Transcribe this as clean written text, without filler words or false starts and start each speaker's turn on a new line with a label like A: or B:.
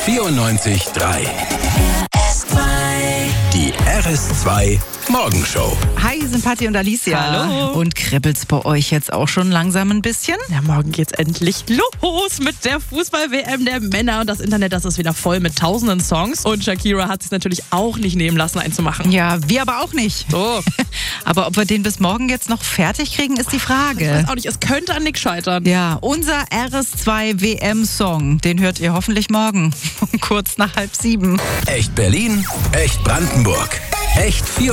A: 94.3. Die RS2 Morgenshow.
B: Hi, sind Patti und Alicia.
C: Hallo.
B: Und kribbelt's bei euch jetzt auch schon langsam ein bisschen?
C: Ja, morgen geht's endlich los mit der Fußball-WM der Männer. Und das Internet, das ist wieder voll mit tausenden Songs. Und Shakira hat es natürlich auch nicht nehmen lassen, einen zu machen.
B: Ja, wir aber auch nicht.
C: So.
B: Aber ob wir den bis morgen jetzt noch fertig kriegen, ist die
C: Ich
B: Frage.
C: weiß auch nicht, es könnte an Nick scheitern.
B: Ja, unser RS2 WM-Song, den hört ihr hoffentlich morgen, kurz nach 6:30.
A: Echt Berlin, echt Brandenburg, echt 94.